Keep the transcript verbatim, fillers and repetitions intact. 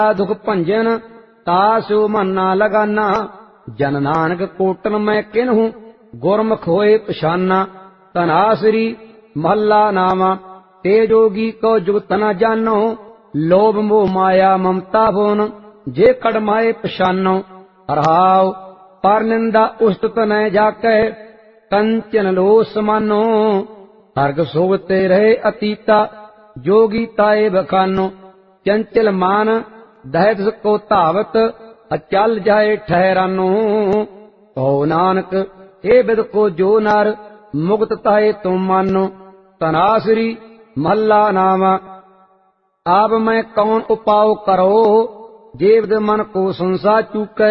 दुख भंजन तासो मन ना लगाना। जन नानक कोटन मैं किन्हूं गुरमुख होए पछाना। तनासरी महला नामा ते जोगी को जुगत न जानो। लोभ मोह माया ममता भुवन जे कड़माए पछानो। रहाव पर निंदा उस्तत न जाकै कंचन लो समानो। सर्ग सोवते रहे अतीता जोगी ताए बखानो। चंचल मान दहत को धावत अचल जाए ठहरानो। कहो नानक हे बिद को जो नर मुक्त ताए तुम मानो। तनासरी महला नामा आप मैं कौन उपाव करो। जे बिद मन को संसा चूकै